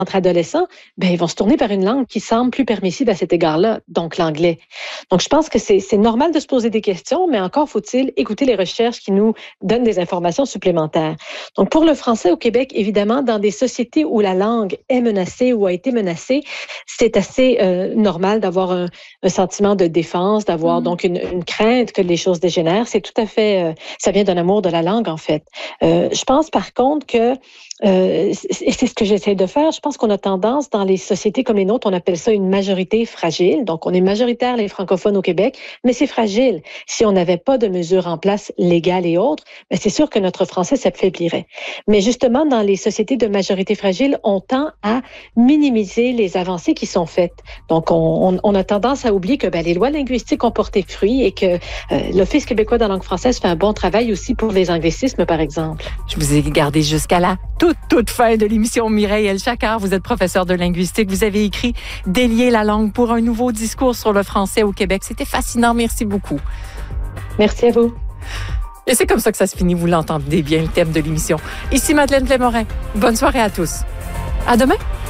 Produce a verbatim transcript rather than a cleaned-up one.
entre adolescents, ben, ils vont se tourner vers une langue qui semble plus permissive à cet égard-là, donc l'anglais. Donc, je pense que c'est, c'est normal de se poser des questions, mais encore faut-il écouter les recherches qui nous donnent des informations supplémentaires. Donc, pour le français au Québec, évidemment, dans des sociétés où la langue est menacée ou a été menacée, c'est assez euh, normal d'avoir un, un sentiment de défense, d'avoir mmh. donc une, une crainte que les choses dégénèrent. C'est tout à fait, euh, ça vient d'un amour de la langue, en fait. Euh, je pense, par contre, que Euh, et c'est ce que j'essaie de faire. Je pense qu'on a tendance, dans les sociétés comme les nôtres, on appelle ça une majorité fragile. Donc, on est majoritaire, les francophones au Québec, mais c'est fragile. Si on n'avait pas de mesures en place légales et autres, ben c'est sûr que notre français s'affaiblirait. Mais justement, dans les sociétés de majorité fragile, on tend à minimiser les avancées qui sont faites. Donc, on, on, on a tendance à oublier que ben, les lois linguistiques ont porté fruit et que euh, l'Office québécois de la langue française fait un bon travail aussi pour les anglicismes, par exemple. Je vous ai gardé jusqu'à là. Toute, toute fin de l'émission. Mireille El-Chakkar, vous êtes professeure de linguistique. Vous avez écrit « Délier la langue pour un nouveau discours sur le français au Québec ». C'était fascinant. Merci beaucoup. Merci à vous. Et c'est comme ça que ça se finit. Vous l'entendez bien, le thème de l'émission. Ici Madeleine Plémorin. Bonne soirée à tous. À demain.